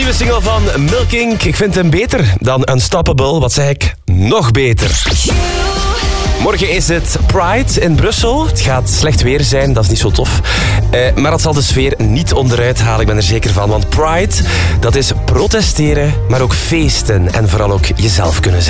nieuwe single van Milking. Ik vind hem beter dan Unstoppable. Wat zeg ik? Nog beter. Morgen is het Pride in Brussel. Het gaat slecht weer zijn, dat is niet zo tof. Maar dat zal de sfeer niet onderuit halen, ik ben er zeker van. Want Pride, dat is protesteren, maar ook feesten. En vooral ook jezelf kunnen zijn.